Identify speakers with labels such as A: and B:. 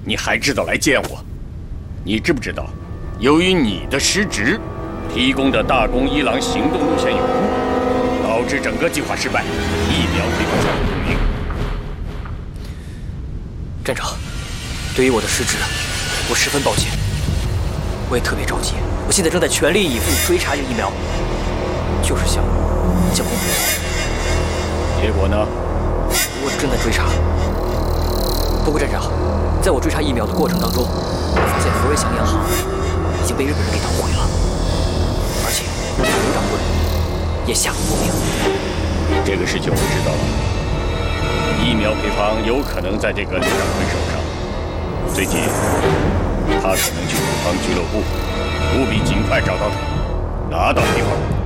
A: 你还知道来见我？你知不知道，由于你的失职，提供的大公一郎行动路线有误，导致整个计划失败，疫苗配方效果不明。
B: 站长，对于我的失职，我十分抱歉。我也特别着急，我现在正在全力以赴追查这个疫苗，就是想公布。
A: 结果呢？
B: 我正在追查。不过站长，在我追查疫苗的过程当中，我发现福瑞祥洋行已经被日本人给捣毁了，而且刘掌柜也下落不明。
A: 这个事情我知道了，疫苗配方有可能在这个刘掌柜手上。最近他可能去土方俱乐部，务必尽快找到他，拿到配方。